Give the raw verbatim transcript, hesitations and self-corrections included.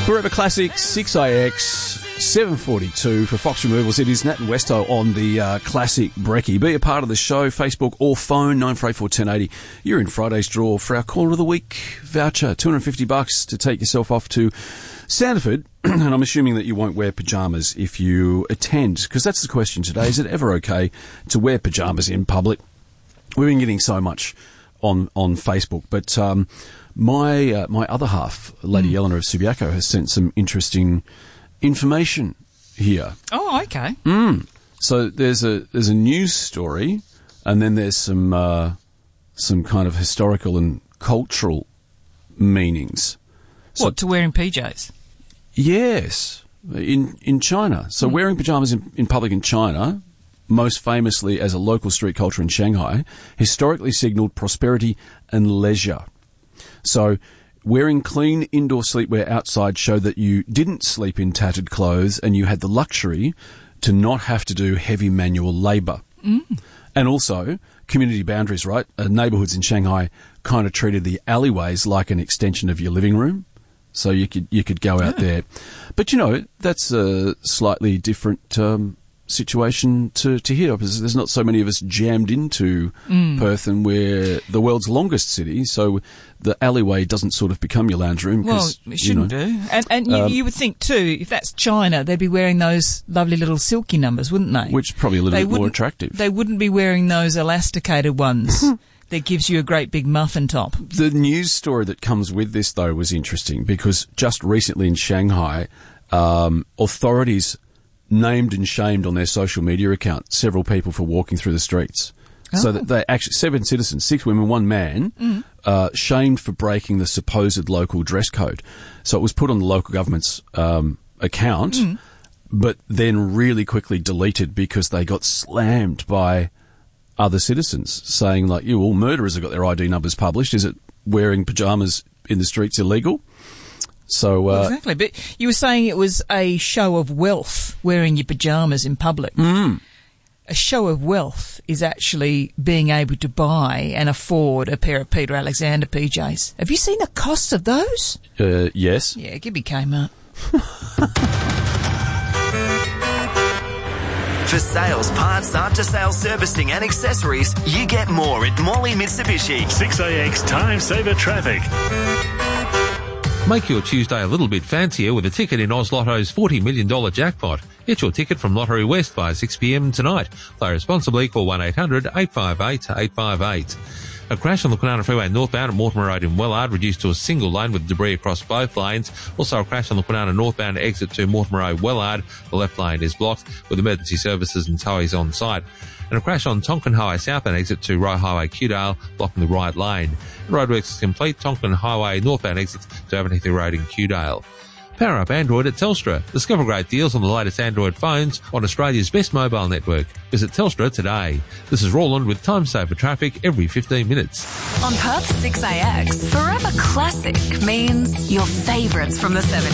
Forever Classic, six A X, seven forty-two for Fox Removals. It is Nat and Westo on the uh, Classic Brekkie. Be a part of the show, Facebook or phone, nine four eight four, one oh eight oh. You're in Friday's draw for our Caller of the Week voucher, two hundred fifty bucks to take yourself off to Sanderford. And I'm assuming that you won't wear pyjamas if you attend, because that's the question today. Is it ever okay to wear pyjamas in public? We've been getting so much on, on Facebook, but... Um, My uh, my other half, Lady mm. Eleanor of Subiaco, has sent some interesting information here. Oh, okay. Mm. So there's a there's a news story, and then there's some uh, some kind of historical and cultural meanings. So, what, to wearing P Js? Yes, in in China. So mm. wearing pyjamas in, in public in China, most famously as a local street culture in Shanghai, historically signalled prosperity and leisure. So wearing clean indoor sleepwear outside showed that you didn't sleep in tattered clothes and you had the luxury to not have to do heavy manual labour. Mm. And also, community boundaries, right? Uh, neighbourhoods in Shanghai kind of treated the alleyways like an extension of your living room. So you could you could go out yeah. there. But, you know, that's a slightly different um, situation to, to hear, because there's not so many of us jammed into mm. Perth, and we're the world's longest city, so the alleyway doesn't sort of become your lounge room. Well, it shouldn't you know, do. And, and you, um, you would think, too, if that's China, they'd be wearing those lovely little silky numbers, wouldn't they? Which is probably a little they bit more attractive. They wouldn't be wearing those elasticated ones that gives you a great big muffin top. The news story that comes with this, though, was interesting, because just recently in Shanghai, um, authorities named and shamed on their social media account several people for walking through the streets. Oh. So that they actually, seven citizens, six women, one man, mm. uh, shamed for breaking the supposed local dress code. So it was put on the local government's um, account, mm. but then really quickly deleted because they got slammed by other citizens saying, like, you all murderers have got their I D numbers published. Is it wearing pyjamas in the streets illegal? So uh, well, exactly, but you were saying it was a show of wealth, wearing your pyjamas in public. Mm. A show of wealth is actually being able to buy and afford a pair of Peter Alexander P Js. Have you seen the cost of those? Uh, yes. Yeah, give me Kmart. For sales, parts, after-sales servicing and accessories, you get more at Morley Mitsubishi. six A X Time Saver Traffic. Make your Tuesday a little bit fancier with a ticket in Oz Lotto's forty million dollars jackpot. Get your ticket from Lottery West by six p m tonight. Play responsibly. Call one eight hundred eight five eight eight five eight. A crash on the Kwinana Freeway northbound at Mortimer Road in Wellard, reduced to a single lane with debris across both lanes. Also a crash on the Kwinana northbound exit to Mortimer Road Wellard. The left lane is blocked with emergency services and towies on site. And a crash on Tonkin Highway southbound exit to Roe Highway Kewdale, blocking the right lane. Roadworks is complete. Tonkin Highway northbound exits to Abernethy Road in Kewdale. Power up Android at Telstra. Discover great deals on the latest Android phones on Australia's best mobile network. Visit Telstra today. This is Roland with Time Saver Traffic every fifteen minutes. On Perth's six A X, Forever Classic means your favourites from the seventies.